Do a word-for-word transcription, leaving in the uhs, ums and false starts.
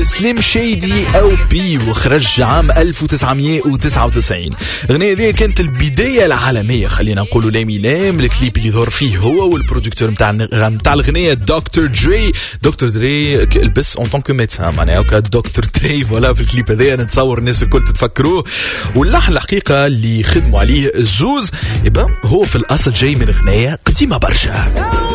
سليم شيدي أو بي، وخرج عام ألف وتسعمية وتسعة وتسعين. الأغنية دي كانت البداية العالمية خلينا نقولوا لامينام. الكليب اللي يظهر فيه هو والبرودكتور متاع متاع الأغنية دكتور دري. دكتور دري لبس اون طونكو ميدسان معناها هكا دكتور دري ولا في الكليب هذايا نتصور الناس الكل تتفكروه. واللحن الحقيقة اللي خدموا عليه الزوز يبقى هو في الأصل جاي من أغنية قديمة برشا.